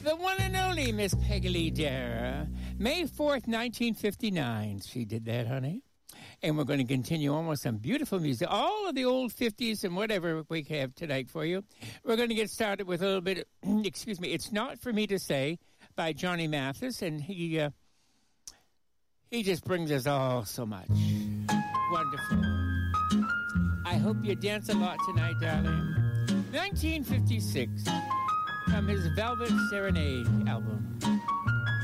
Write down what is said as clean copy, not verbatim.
The one and only Miss Peggy Lee Dare. May 4th, 1959. She did that, honey. And we're going to continue on with some beautiful music. All of the old 50s and whatever we have tonight for you. We're going to get started with a little bit, excuse me, It's Not For Me To Say by Johnny Mathis. And he just brings us all so much. Wonderful. I hope you dance a lot tonight, darling. 1956 from his Velvet Serenade album.